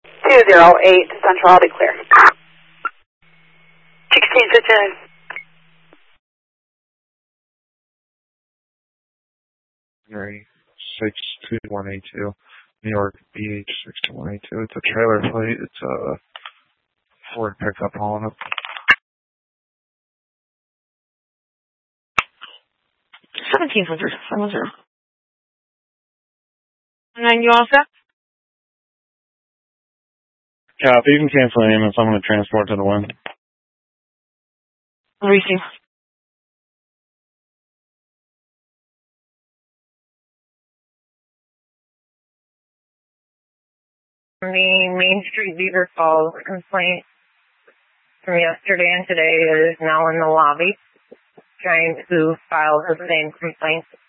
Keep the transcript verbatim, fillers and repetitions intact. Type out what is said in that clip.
two zero eight Central, I'll be clear. sixteen fifty-nine. Mary six two one eight two, New York B H six two one eight two. It's a trailer plate. It's a Ford pickup hauling up. Seventeen hundred. Seven zero. And then you all set? Copy. You can cancel the name if I'm going to transport to the wind. Receive. The Main Street Beaver Falls complaint from yesterday and today is now in the lobby, trying to file the same complaint.